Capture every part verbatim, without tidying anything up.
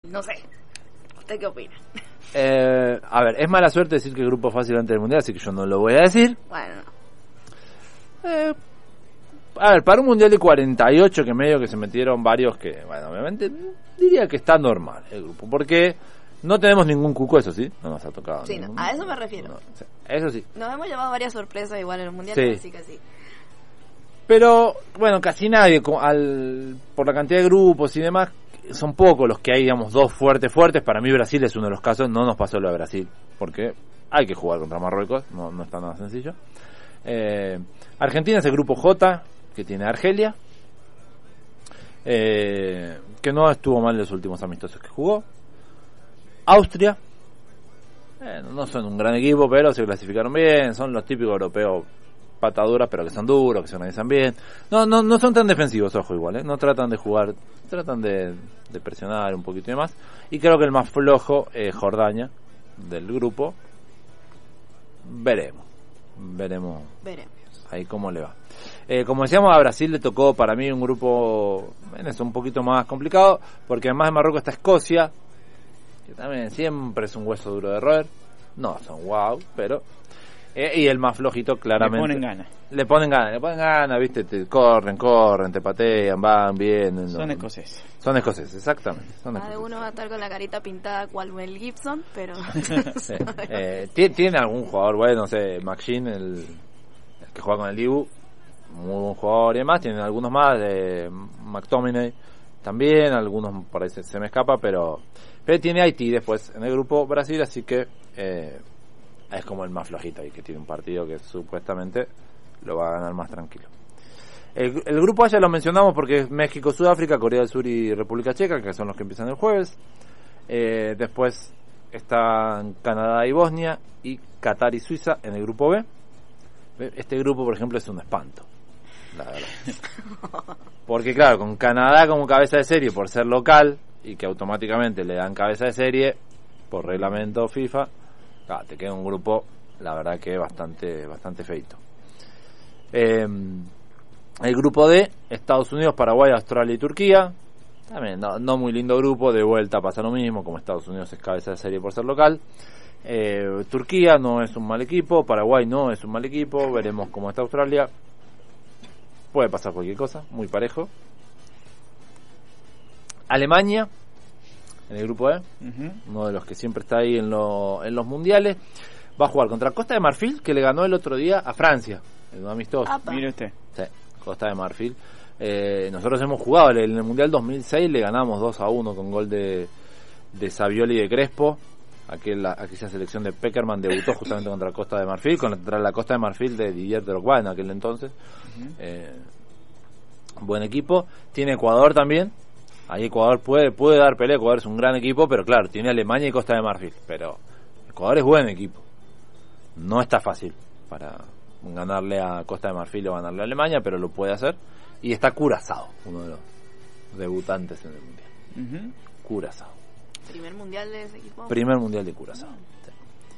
no sé. ¿Usted qué opina? Eh, a ver, es mala suerte decir que el grupo fácil antes del mundial, así que yo no lo voy a decir. Bueno. Eh, a ver, para un mundial de cuarenta y ocho que medio que se metieron varios que, bueno, obviamente diría que está normal el grupo, porque no tenemos ningún cuco, eso sí, no nos ha tocado. Sí, ningún, no, a eso me refiero. No, sí, eso sí. Nos hemos llevado varias sorpresas igual en el mundial, Sí. así que sí. Pero, bueno, casi nadie, con- al, por la cantidad de grupos y demás, son pocos los que hay, digamos, dos fuertes, fuertes. Para mí Brasil es uno de los casos, no nos pasó lo de Brasil, porque hay que jugar contra Marruecos, no, no está nada sencillo. Eh, Argentina es el grupo J, que tiene Argelia, eh, que no estuvo mal en los últimos amistosos que jugó. Austria, eh, no son un gran equipo, pero se clasificaron bien, son los típicos europeos pataduras, pero que son duros, que se organizan bien. No, no, no son tan defensivos, ojo, igual, ¿eh? No tratan de jugar, tratan de, de presionar un poquito y demás. Y creo que el más flojo es Jordania, del grupo. Veremos, veremos Veremos. ahí cómo le va. Eh, como decíamos, a Brasil le tocó para mí un grupo, bueno, es un poquito más complicado, porque además de Marruecos está Escocia, que también siempre es un hueso duro de roer. No son wow, pero... Eh, y el más flojito, claramente. Le ponen ganas. Le ponen ganas, le ponen ganas, viste, te corren, corren, te patean, van, vienen. Son no. escoceses. Son escoceses, exactamente. Son Más de escoceses. uno va a estar con la carita pintada cual Mel Gibson, pero... Sí. Eh, tiene, tiene algún jugador bueno, no sé, McShane, el, el que juega con el Dibu, muy buen jugador y demás. Tienen algunos más, de McTominay también, algunos por ahí se, se me escapa, pero, pero tiene Haití después en el grupo Brasil, así que eh, es como el más flojito ahí, que tiene un partido que supuestamente lo va a ganar más tranquilo. El, el grupo A ya lo mencionamos porque es México, Sudáfrica, Corea del Sur y República Checa, que son los que empiezan el jueves. Eh, después están Canadá y Bosnia, y Qatar y Suiza en el grupo B. Este grupo, por ejemplo, es un espanto, la verdad. Porque claro, con Canadá como cabeza de serie por ser local, y que automáticamente le dan cabeza de serie por reglamento FIFA, claro, te queda un grupo, la verdad que bastante bastante feito. Eh, el grupo D, Estados Unidos, Paraguay, Australia y Turquía. También no, no muy lindo grupo, de vuelta pasa lo mismo, como Estados Unidos es cabeza de serie por ser local. Eh, Turquía no es un mal equipo, Paraguay no es un mal equipo, veremos cómo está Australia. Puede pasar cualquier cosa, muy parejo. Alemania, en el grupo E, Uh-huh. uno de los que siempre está ahí en, lo, en los mundiales, va a jugar contra Costa de Marfil, que le ganó el otro día a Francia, en un amistoso. Apa. Mire usted. Sí, Costa de Marfil. Eh, nosotros hemos jugado en el Mundial dos mil seis, le ganamos dos a uno con gol de, de Savioli y de Crespo. Aquel, aquella selección de Peckerman debutó justamente contra Costa de Marfil, contra la Costa de Marfil de Didier Drogba en aquel entonces. Uh-huh. Eh, buen equipo. Tiene Ecuador también. Ahí Ecuador puede puede dar pelea. Ecuador es un gran equipo, pero claro, tiene Alemania y Costa de Marfil. Pero Ecuador es buen equipo. No está fácil para ganarle a Costa de Marfil o ganarle a Alemania, pero lo puede hacer. Y está Curazao, uno de los debutantes en el mundial. Uh-huh. Curazao. Primer mundial de ese equipo. Primer mundial de Curazao. Sí.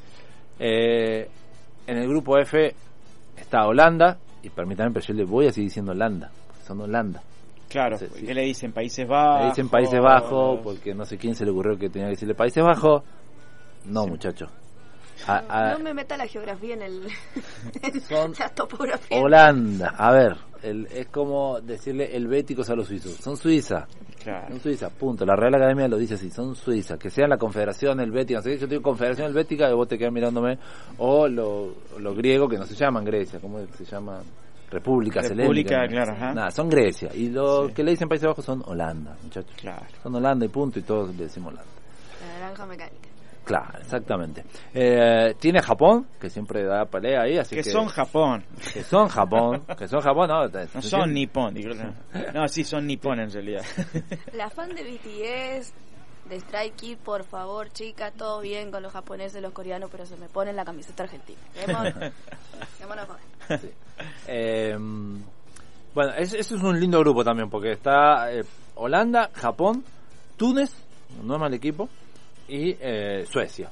Eh, en el grupo F está Holanda. Y permítanme, pero yo le voy a seguir diciendo Holanda. Porque son Holanda. Claro, Sí, sí. ¿qué le dicen? Países Bajos. Le dicen Países Bajos, porque no sé quién se le ocurrió que tenía que decirle Países Bajos. No, Sí. muchacho. No, A- a- no me meta la geografía en el... Son la topografía. Holanda. A ver, el, es como decirle helvéticos a los suizos. Son Suiza. Claro. Son Suiza, punto. La Real Academia lo dice así, son Suiza. Que sean la Confederación Helvética, no sé qué, yo digo Confederación Helvética y vos te quedas mirándome. O lo, lo griego, que no se llaman Grecia, ¿cómo se llama? República República, Helénica. claro, ajá. Nada, son Grecia. Y lo Sí. que le dicen Países Bajos son Holanda, muchachos. Claro. Son Holanda y punto, y todos le decimos Holanda. La naranja mecánica. Claro, exactamente. Eh, tiene Japón, que siempre da pelea ahí, así Que que... son Japón. que son Japón, que son Japón, no, No son nipón, digo. No, sí, son nipón en realidad. La fan de B T S, de Strike Kid, por favor, chica, todo bien con los japoneses, los coreanos, pero se me ponen la camiseta argentina. Démonos- démonos joder. Sí. Eh, bueno, es- eso es un lindo grupo también, porque está eh, Holanda, Japón, Túnez, no es mal equipo, y eh, Suecia.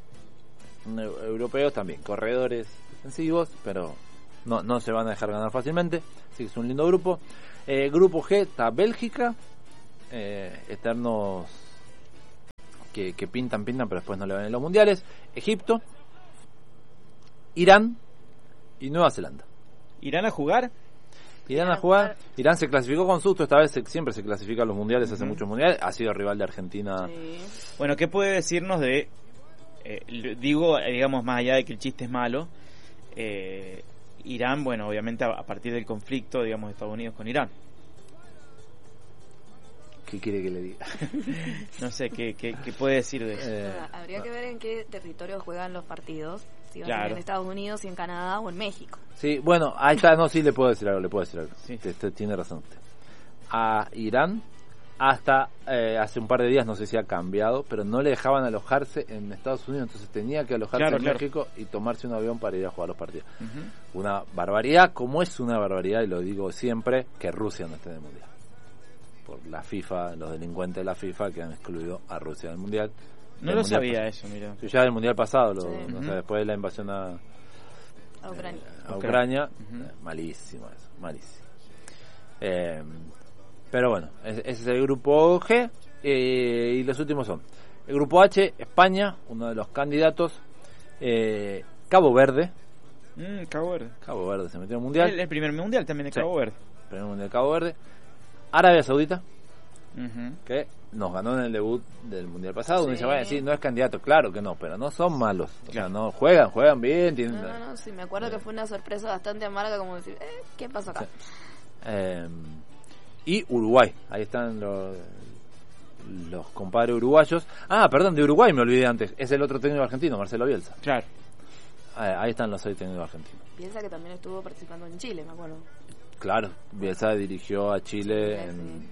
Eu- Europeos también, corredores defensivos, pero no, no se van a dejar ganar fácilmente, así que es un lindo grupo. Eh, grupo G está Bélgica, eh, eternos que, que pintan, pintan, pero después no le van en los mundiales. Egipto, Irán y Nueva Zelanda. ¿Irán a jugar? Irán a jugar. Irán se clasificó con susto, esta vez se, siempre se clasifica a los mundiales, hace uh-huh. muchos mundiales, ha sido rival de Argentina. Sí. Bueno, ¿qué puede decirnos de, eh, digo, digamos, más allá de que el chiste es malo, eh, Irán, bueno, obviamente a, a partir del conflicto, digamos, de Estados Unidos con Irán? ¿Qué quiere que le diga? No sé, ¿qué, qué, qué puede decir de eso? Eh, Habría que ver en qué territorio juegan los partidos, si van claro. en Estados Unidos, si en Canadá o en México. Sí, bueno, ahí está, no, sí le puedo decir algo, le puedo decir algo. Sí. Usted tiene razón usted. A Irán, hasta eh, hace un par de días, no sé si ha cambiado, pero no le dejaban alojarse en Estados Unidos, entonces tenía que alojarse claro, en claro. México y tomarse un avión para ir a jugar los partidos. Uh-huh. Una barbaridad, como es una barbaridad, y lo digo siempre, que Rusia no esté en el Mundial. Por la FIFA, los delincuentes de la FIFA que han excluido a Rusia del Mundial. No del lo mundial sabía pasado. eso, mira. Ya del Mundial pasado, lo, Sí. no Uh-huh. sé, después de la invasión a, A Ucrania. eh, a Ucrania, Uh-huh. eh, malísimo eso, malísimo. Eh, pero bueno, ese es, es el grupo G, eh, y los últimos son el grupo H, España, uno de los candidatos, eh, Cabo Verde, Mm, Cabo Verde. Cabo Verde se metió en el Mundial, El, el primer mundial también de Sí. Cabo Verde. primer Mundial de Cabo Verde, Arabia Saudita, Uh-huh. que nos ganó en el debut del Mundial pasado. Sí. Uno dice, vaya, sí, no es candidato, claro que no, pero no son malos. O Claro. sea, no juegan, juegan bien. Tienen, No, no, no, sí, me acuerdo que fue una sorpresa bastante amarga, como decir, eh, ¿qué pasó acá? Sí. Eh, y Uruguay, ahí están los, los compadres uruguayos. Ah, perdón, de Uruguay me olvidé antes. Es el otro técnico argentino, Marcelo Bielsa. Claro. Eh, ahí están los seis técnicos argentinos. Piensa que también estuvo participando en Chile, me acuerdo. Claro, Bielsa dirigió a Chile Sí, en, sí.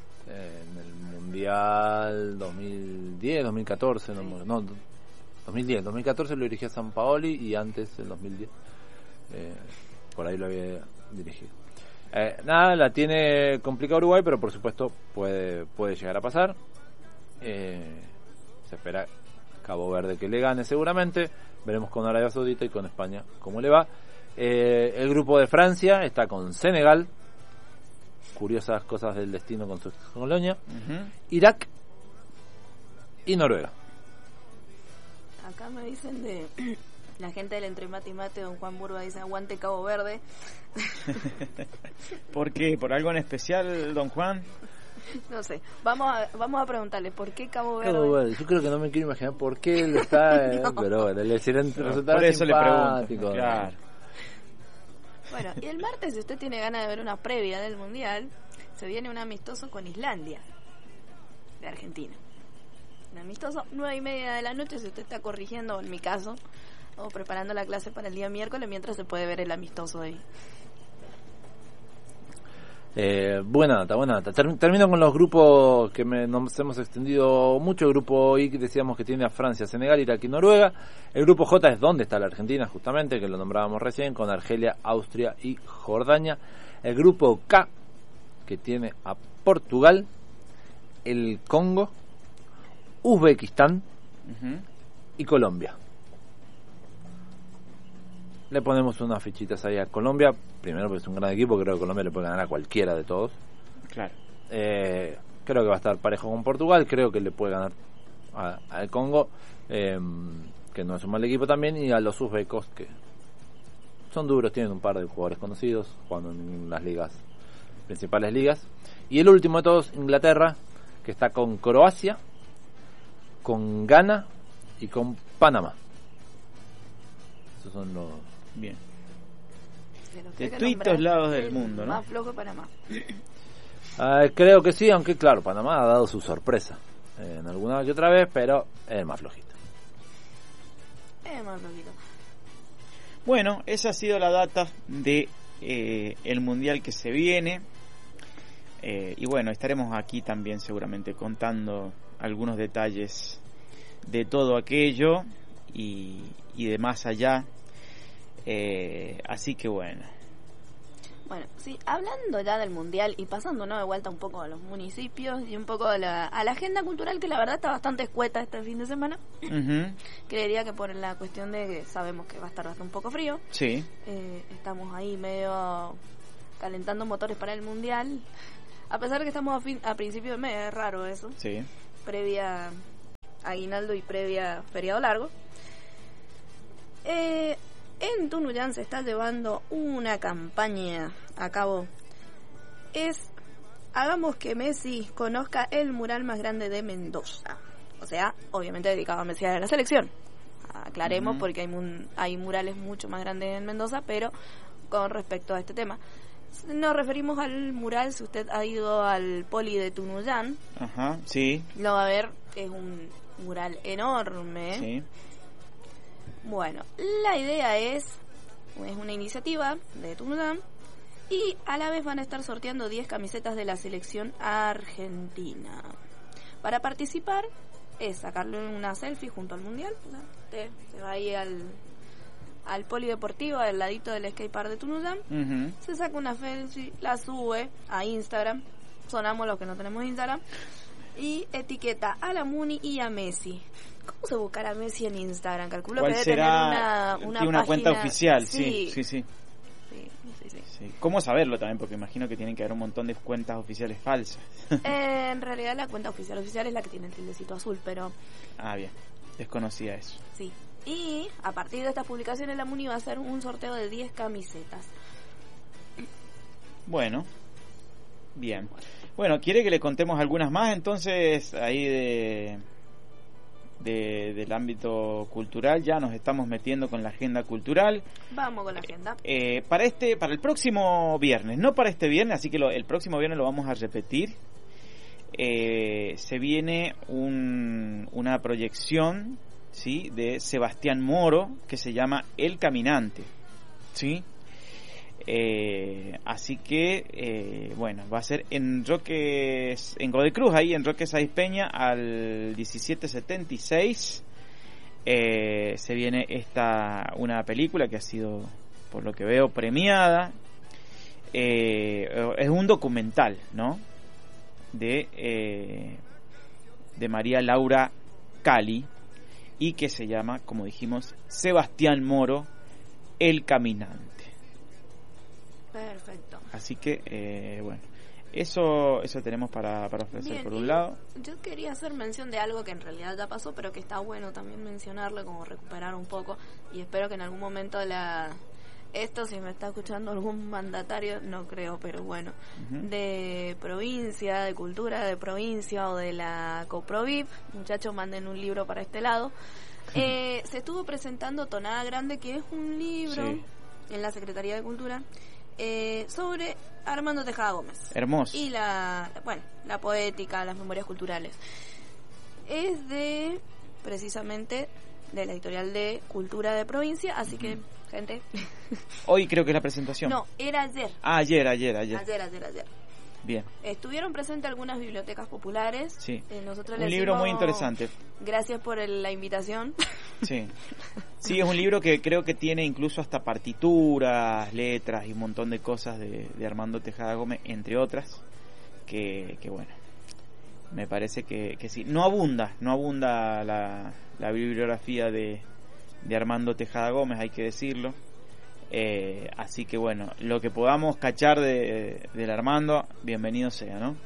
en el Mundial dos mil diez, dos mil catorce, Sí. no, no, dos mil diez, dos mil catorce lo dirigía a San Paoli y antes, en dos mil diez, eh, por ahí lo había dirigido. Eh, nada, la tiene complicada Uruguay, pero por supuesto puede puede llegar a pasar. Eh, se espera Cabo Verde que le gane seguramente. Veremos con Arabia Saudita y con España cómo le va. Eh, el grupo de Francia está con Senegal. Curiosas cosas del destino con su colonia. Uh-huh. Irak y Noruega. Acá me dicen de la gente del Entre Mate y Mate, don Juan Burba dice aguante Cabo Verde. ¿Por qué? ¿Por algo en especial, don Juan? No sé, vamos a, vamos a preguntarle por qué Cabo Verde. Cabo Verde. Yo creo que no me quiero imaginar por qué él está, eh, No. pero bueno, le hicieron resultar Por eso le simpático. pregunto. Claro. Bueno, y el martes, si usted tiene ganas de ver una previa del Mundial, se viene un amistoso con Islandia, de Argentina. Un amistoso, nueve y media de la noche, si usted está corrigiendo, en mi caso, o preparando la clase para el día miércoles, mientras se puede ver el amistoso ahí. Eh, buena data, buena data. Ter- termino con los grupos que me, nos hemos extendido mucho. El grupo I, que decíamos que tiene a Francia, Senegal, Irak y Noruega. El grupo J es donde está la Argentina, justamente, que lo nombrábamos recién, con Argelia, Austria y Jordania. El grupo K, que tiene a Portugal, el Congo, Uzbekistán Uh-huh. y Colombia. Le ponemos unas fichitas ahí a Colombia. Primero porque es un gran equipo, creo que Colombia le puede ganar a cualquiera de todos. Claro. Eh, creo que va a estar parejo con Portugal, creo que le puede ganar a- al Congo, eh, que no es un mal equipo también, y a los uzbecos, que son duros, tienen un par de jugadores conocidos, jugando en las ligas, principales ligas. Y el último de todos, Inglaterra, que está con Croacia, con Ghana y con Panamá. Esos son los... Bien. De, los De que tuitos nombraste, lados del el mundo, ¿no? Más flojo Panamá. Ah, creo que sí, aunque claro, Panamá ha dado su sorpresa eh, en alguna que otra vez, pero es el más flojito. Es más flojito. Bueno, esa ha sido la data de eh, el mundial que se viene. Eh, y bueno, estaremos aquí también seguramente contando algunos detalles de todo aquello y, y de más allá. Eh, así que bueno. Bueno, sí, hablando ya del Mundial y pasándonos de vuelta un poco a los municipios y un poco a la, a la agenda cultural, que la verdad está bastante escueta este fin de semana. Uh-huh. Creería que por la cuestión de que sabemos que va a estar bastante un poco frío, Sí. eh, estamos ahí medio calentando motores para el Mundial. A pesar de que estamos a, fin, a principio de mes, es raro eso, Sí. previa aguinaldo y previa feriado largo. Eh, en Tunuyán se está llevando una campaña a cabo. Es hagamos que Messi conozca el mural más grande de Mendoza. O sea, obviamente dedicado a Messi de la selección. Aclaremos, uh-huh. porque hay, mun- hay murales mucho más grandes en Mendoza, pero con respecto a este tema, nos referimos al mural. Si usted ha ido al Poli de Tunuyán, ajá, sí, lo va a ver, es un mural enorme. Sí. Bueno, la idea es, es una iniciativa de Tunuyán y a la vez van a estar sorteando diez camisetas de la selección argentina. Para participar es sacarle una selfie junto al mundial. O sea, usted se va ahí al, al polideportivo, al ladito del skatepark de Tunuyán, uh-huh. se saca una selfie, la sube a Instagram, sonamos los que no tenemos Instagram, y etiqueta a la Muni y a Messi. ¿Cómo se buscará a Messi en Instagram? Calculo que debe tener una, una, una página... cuenta oficial, sí, sí, sí, sí. Sí, sí, sí. Sí. ¿Cómo saberlo también? Porque imagino que tienen que haber un montón de cuentas oficiales falsas. Eh, en realidad la cuenta oficial oficial es la que tiene el tildecito azul, pero... Ah, bien. Desconocía eso. Sí. Y a partir de estas publicaciones la Muni va a hacer un sorteo de diez camisetas. Bueno. Bien. Bueno, ¿quiere que le contemos algunas más entonces ahí de... De, del ámbito cultural? Ya nos estamos metiendo con la agenda cultural. Vamos con la agenda. Eh, para este, para el próximo viernes, no para este viernes, así que lo, el próximo viernes lo vamos a repetir. Eh, se viene un, una proyección, ¿sí?, de Sebastián Moro que se llama El Caminante, ¿sí? Eh, así que eh, bueno, va a ser en Roques, en Godecruz, ahí en Roque Sáiz Peña al diecisiete setenta y seis. Eh, se viene esta una película que ha sido, por lo que veo, premiada. Eh, es un documental, ¿no? De eh, de María Laura Cali, y que se llama, como dijimos, Sebastián Moro, El Caminante. Perfecto. Así que, eh, bueno, eso eso tenemos para, para ofrecer. Bien, por un lado. Yo quería hacer mención de algo que en realidad ya pasó, pero que está bueno también mencionarlo, como recuperar un poco, y espero que en algún momento la... Esto, si me está escuchando algún mandatario, no creo, pero bueno, uh-huh. de provincia, de cultura de provincia o de la Coproviv, muchachos, manden un libro para este lado. eh, se estuvo presentando Tonada Grande, que es un libro sí. en la Secretaría de Cultura, Eh, sobre Armando Tejada Gómez. Hermoso. Y la, bueno, la poética, las memorias culturales. Es de, precisamente, de la editorial de Cultura de Provincia, así uh-huh. que, gente... Hoy creo que es la presentación. No, era ayer. Ah, ayer, ayer, ayer. Ayer, ayer, ayer. Bien. Estuvieron presentes algunas bibliotecas populares. Sí. Eh, nosotros un les libro dimos, muy interesante. Gracias por el, la invitación. Sí. Sí, es un libro que creo que tiene incluso hasta partituras, letras y un montón de cosas de, de Armando Tejada Gómez, entre otras, que, que bueno, me parece que, que sí. No abunda, no abunda la, la bibliografía de, de Armando Tejada Gómez, hay que decirlo. Eh, así que bueno, lo que podamos cachar de del Armando, bienvenido sea, ¿no?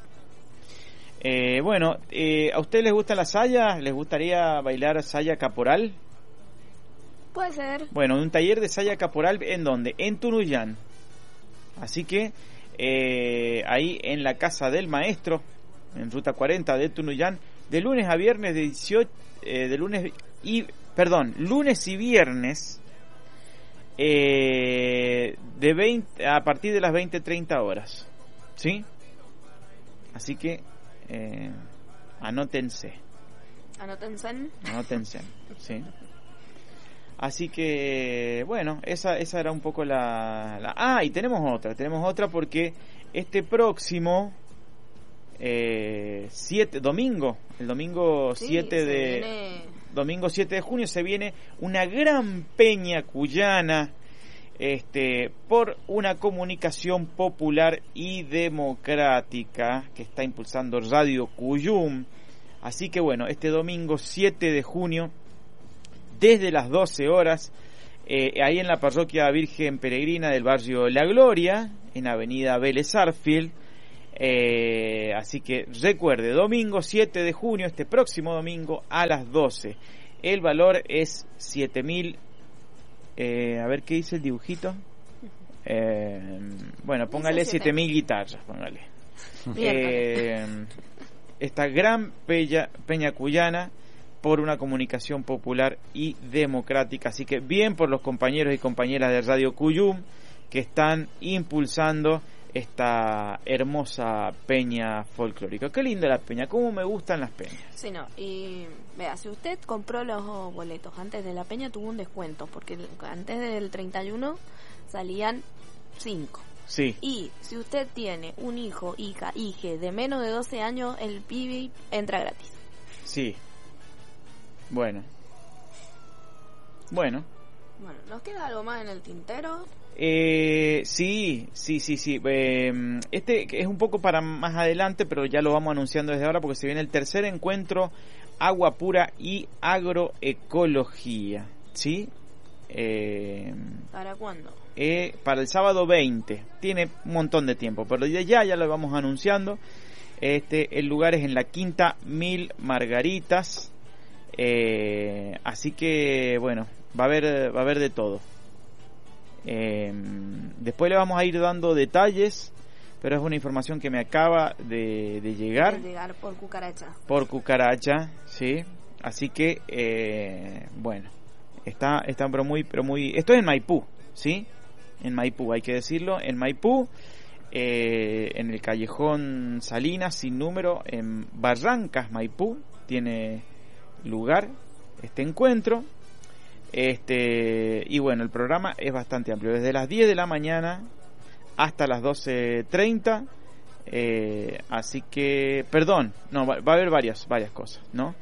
Eh, bueno, eh, ¿a ustedes les gusta la saya? ¿Les gustaría bailar saya caporal? Puede ser. Bueno, un taller de saya caporal, ¿en dónde? En Tunuyán. Así que eh, ahí en la casa del maestro, en ruta cuarenta de Tunuyán, de lunes a viernes de dieciocho, eh, de lunes y perdón, lunes y viernes. Eh, de veinte a partir de las veinte treinta horas, ¿sí? Así que eh, anótense. Anótense. Anótense, sí. Así que bueno, esa esa era un poco la, la ah y tenemos otra, tenemos otra porque este próximo eh, siete domingo, el domingo sí, siete de viene... domingo siete de junio se viene una gran peña cuyana, este, por una comunicación popular y democrática que está impulsando Radio Cuyum. Así que bueno, este domingo siete de junio, desde las doce horas, eh, ahí en la parroquia Virgen Peregrina del barrio La Gloria, en Avenida Vélez Arfield, Eh, así que recuerde, domingo siete de junio, este próximo domingo a las doce. El valor es siete mil. Eh, a ver qué dice el dibujito. Eh, bueno, póngale siete mil guitarras, póngale. Eh, esta gran peña, peña cuyana por una comunicación popular y democrática. Así que bien por los compañeros y compañeras de Radio Cuyum que están impulsando esta hermosa peña folclórica. Qué linda la peña, cómo me gustan las peñas. Sí, no, y vea, si usted compró los boletos antes de la peña tuvo un descuento, porque antes del treinta y uno salían cinco. Sí. Y si usted tiene un hijo, hija, hije de menos de doce años, el pibe entra gratis. Sí. Bueno. Bueno. Bueno, ¿nos queda algo más en el tintero? Eh, sí, sí, sí, sí. Eh, este es un poco para más adelante, pero ya lo vamos anunciando desde ahora porque se viene el tercer encuentro Agua Pura y Agroecología. ¿Sí? Eh, ¿Para cuándo? Eh, para el sábado veinte. Tiene un montón de tiempo, pero ya ya lo vamos anunciando. Este, el lugar es en la Quinta Mil Margaritas. Eh, así que bueno, va a haber va a haber de todo. Eh, después le vamos a ir dando detalles, pero es una información que me acaba de, de llegar. De llegar por cucaracha. Por cucaracha, sí. Así que eh, bueno, está está pero muy pero muy. Esto es en Maipú, sí. En Maipú, hay que decirlo, en Maipú, eh, en el callejón Salinas sin número, en Barrancas, Maipú, tiene lugar este encuentro. Este y bueno, el programa es bastante amplio, desde las diez de la mañana hasta las doce treinta, eh, así que, perdón, no, va, va a haber varias varias cosas, ¿no?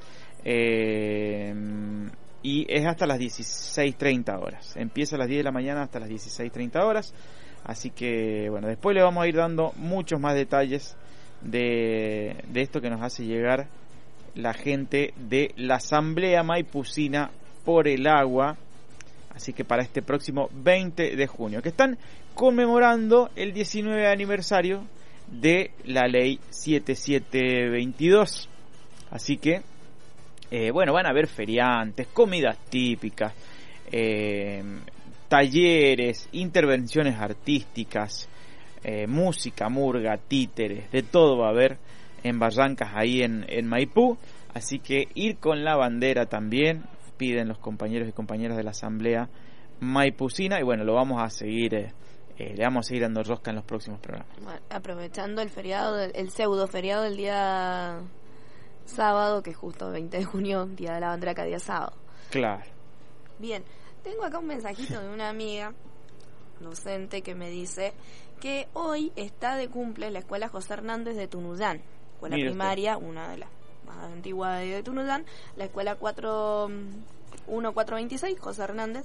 Eh, y es hasta las dieciséis treinta horas, empieza a las diez de la mañana hasta las dieciséis treinta horas, así que bueno, después le vamos a ir dando muchos más detalles de, de esto que nos hace llegar la gente de la Asamblea Maipucina por el Agua, así que para este próximo veinte de junio, que están conmemorando el diecinueve aniversario de la ley setenta y siete veintidós, así que eh, bueno, van a haber feriantes, comidas típicas, eh, talleres, intervenciones artísticas, eh, música, murga, títeres, de todo va a haber en Barrancas, ahí en, en Maipú, así que ir con la bandera también piden los compañeros y compañeras de la Asamblea Maipucina, y bueno, lo vamos a seguir, eh, eh, le vamos a seguir dando rosca en los próximos programas. Bueno, aprovechando el feriado, del, el pseudo feriado del día sábado, que es justo veinte de junio, día de la bandera, cada día sábado. Claro. Bien, tengo acá un mensajito de una amiga docente que me dice que hoy está de cumple la escuela José Hernández de Tunuyán, escuela Mire primaria, usted. Una de las más antiguas de, de Tunuyán, la escuela cuatro uno cuatro veintiséis, José Hernández.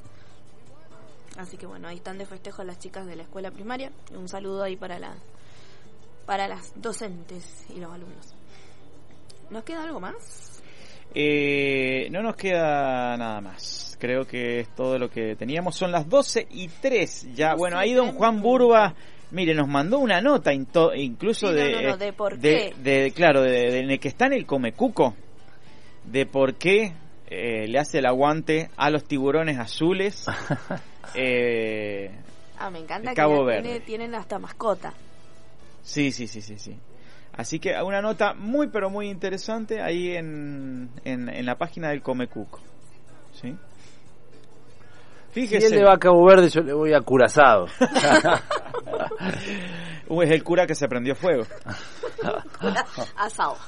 Así que bueno, ahí están de festejo las chicas de la escuela primaria. Un saludo ahí para la para las docentes y los alumnos. ¿Nos queda algo más? Eh, no nos queda nada más. Creo que es todo lo que teníamos. Son las doce y tres ya. doce Bueno, ahí don Juan Burba, mire, nos mandó una nota into, incluso sí, de, no, no, no, de por de, qué. de, claro, de, de, de que está en el Comecuco, de por qué eh, le hace el aguante a los tiburones azules. eh, ah, me encanta que Cabo ya Verde. tiene, tienen hasta mascota. Sí, sí, sí, sí, sí. Así que una nota muy, pero muy interesante ahí en, en, en la página del Comecuco. ¿Sí? Fíjese. Si él le va a Cabo Verde, yo le voy a Curazao. Uh, es el cura que se prendió fuego. Asado.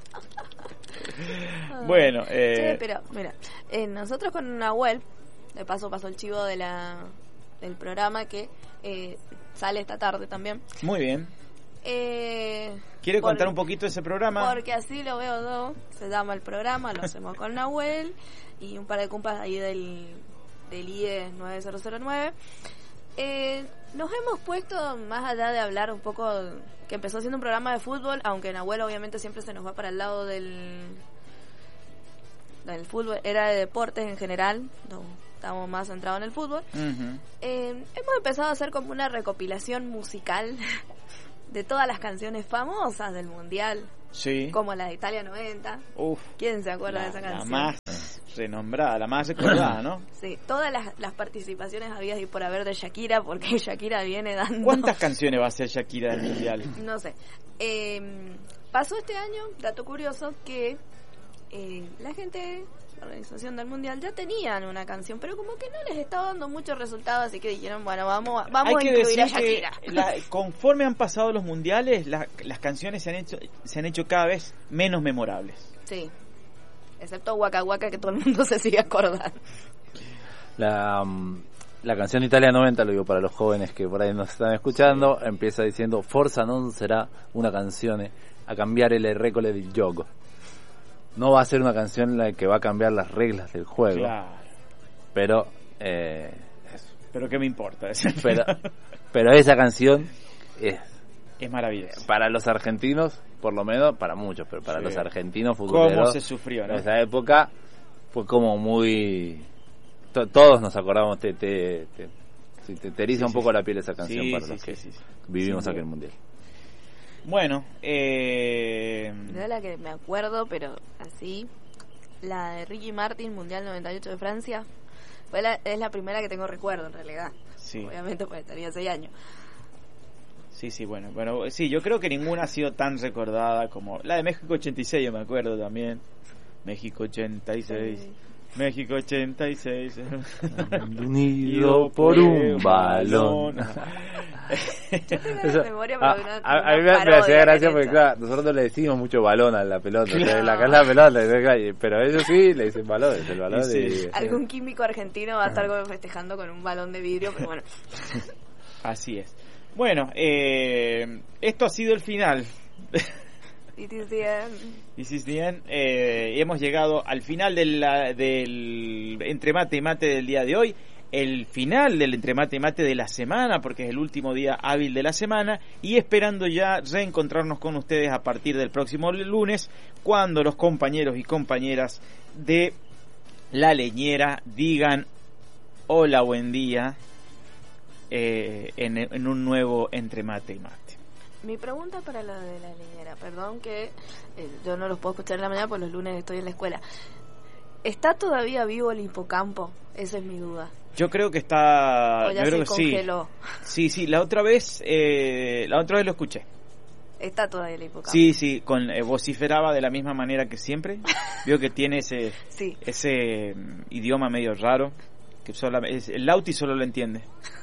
Bueno, eh... Sí, pero mira, eh, nosotros con Nahuel, de paso pasó el chivo de la del programa que eh, sale esta tarde también. Muy bien. Eh, ¿Quiere por, contar un poquito de ese programa? Porque así lo veo yo. Se llama el programa, lo hacemos con Nahuel y un par de compas ahí del, del I E nueve cero cero nueve. Eh, nos hemos puesto, más allá de hablar un poco, que empezó siendo un programa de fútbol, aunque Nahuel obviamente siempre se nos va para el lado del del fútbol, era de deportes en general, no, estamos más centrados en el fútbol. Uh-huh. Eh, hemos empezado a hacer como una recopilación musical de todas las canciones famosas del Mundial, Sí. como la de Italia noventa. Uf. ¿Quién se acuerda La, de esa la canción? más renombrada, la más recordada, ¿no? Sí, todas las, las participaciones habidas y por haber de Shakira, porque Shakira viene dando... ¿Cuántas canciones va a hacer Shakira del Mundial? No sé. Eh, pasó este año, dato curioso, que eh, la gente, la organización del Mundial, ya tenían una canción, pero como que no les estaba dando muchos resultados, así que dijeron, bueno, vamos, a- vamos Hay a que incluir a decir que Shakira. la- conforme han pasado los mundiales, la- las canciones se han hecho se han hecho cada vez menos memorables. Sí. Excepto Waka Waka, que todo el mundo se sigue acordando. La, um, la canción Italia noventa, lo digo para los jóvenes que por ahí nos están escuchando, empieza diciendo Forza non sarà una canzone a cambiare le regole del gioco. No va a ser una canción la que va a cambiar las reglas del juego, Claro. pero eh, eso. Pero qué me importa. pero pero esa canción es Es maravilloso. para los argentinos, por lo menos para muchos, pero para Sí. los argentinos ¿Cómo futboleros se sufrió, no? en esa época fue como muy to- todos nos acordamos, te te te, sí, te, te eriza Sí, un sí, poco sí. la piel esa canción Sí, para sí, los sí, que sí, sí. vivimos Sin aquel duda. mundial. Bueno, eh, De la que me acuerdo, pero así, la de Ricky Martin, Mundial noventa y ocho de Francia, fue la, es la primera que tengo recuerdo en realidad. sí, Obviamente porque tenía seis años. sí, sí, bueno, bueno, sí, yo creo que ninguna ha sido tan recordada como la de México ochenta y seis, yo me acuerdo también. México ochenta y seis. Sí. México ochenta y seis. Unido por un balón. Yo tengo Eso- la memoria, a, pero una, a- una a mí me, me parodia hacía que gracia han porque hecho. claro, nosotros le decimos mucho balón a la pelota, Claro. entonces, la, la pelota, y- pero ellos sí le dicen balón, es el balón. Y sí. y- Algún químico argentino va a estar como festejando con un balón de vidrio, pero bueno. Así es. Bueno, eh, esto ha sido el final. It is the end. This is the end. Eh, hemos llegado al final de la- del entre mate y mate del día de hoy. El final del entre mate y mate de la semana, porque es el último día hábil de la semana. Y esperando ya reencontrarnos con ustedes a partir del próximo lunes, cuando los compañeros y compañeras de La Leñera digan hola, buen día, eh, en, en un nuevo entre mate y mate. Mi pregunta para la de la leñera, perdón que eh, yo no los puedo escuchar en la mañana, porque los lunes estoy en la escuela. ¿Está todavía vivo el hipocampo? Esa es mi duda. Yo creo que está. O ya yo creo se que sí. congeló. Sí, sí, la otra vez, eh, la otra vez lo escuché. Está todavía el hipocampo. Sí, sí, con eh, vociferaba de la misma manera que siempre. Vio que tiene ese Sí. ese mm, idioma medio raro que solo el Lauti solo lo entiende.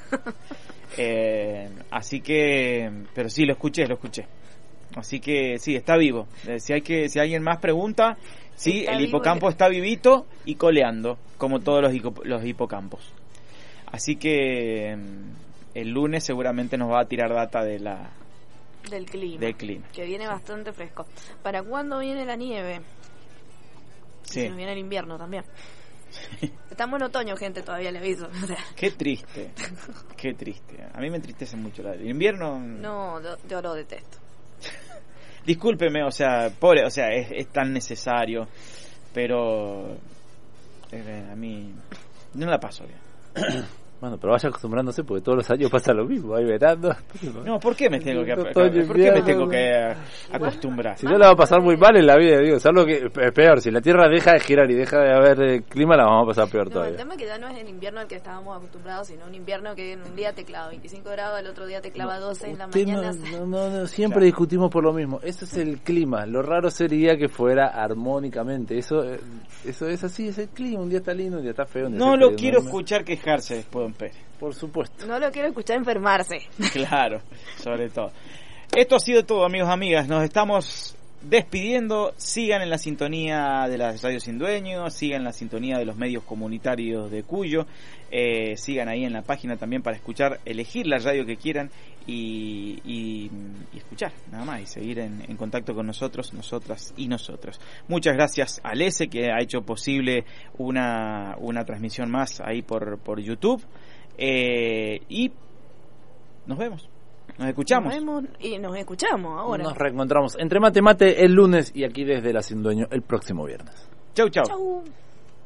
Eh, así que, pero sí, lo escuché, lo escuché. Así que sí, está vivo. Eh, si hay que, si alguien más pregunta, sí, Está el vivo hipocampo y- está vivito y coleando, como todos los, hipo- los hipocampos. Así que mm, el lunes seguramente nos va a tirar data de la Del clima. del clima. Que viene bastante fresco. ¿Para cuándo viene la nieve? Sí. Se nos viene el invierno también. Estamos en otoño, gente, todavía le aviso. O sea, Qué triste, qué triste. A mí me entristece mucho la el invierno. no, yo, yo lo detesto. Discúlpeme, o sea, pobre, o sea, es, es tan necesario, pero eh, a mí no la paso bien. Bueno, pero vaya acostumbrándose porque todos los años pasa lo mismo, ahí verando. No, ¿por qué me tengo que, Otoño, ¿por qué me invierno. tengo que acostumbrar? Si no la va a pasar muy mal en la vida, digo, salvo que es peor, si la Tierra deja de girar y deja de haber eh, clima, la vamos a pasar peor No, el todavía. tema es que ya no es el invierno al que estábamos acostumbrados, sino un invierno que en un día te clava veinticinco grados, el otro día te clava doce en la Usted mañana. no, no, no, no, siempre Claro. discutimos por lo mismo. Eso es el clima. Lo raro sería que fuera armónicamente. Eso eh, eso es así, es el clima. Un día está lindo, un día está feo. un día No está lo frío, quiero no- escuchar quejarse después, don Pérez. Por supuesto. No lo quiero escuchar enfermarse. Claro, sobre todo. Esto ha sido todo, amigos, amigas. Nos estamos despidiendo. Sigan en la sintonía de las radios sin dueño, sigan en la sintonía de los medios comunitarios de Cuyo, eh, sigan ahí en la página también para escuchar, elegir la radio que quieran y, y, y escuchar, nada más, y seguir en, en contacto con nosotros, nosotras y nosotros. Muchas gracias a Lese, que ha hecho posible una, una transmisión más ahí por, por YouTube. Eh, y nos vemos, nos escuchamos. Nos vemos y nos escuchamos ahora. Nos reencontramos entre mate mate el lunes y aquí desde la Sin Dueño el próximo viernes. Chau, chau. Chau.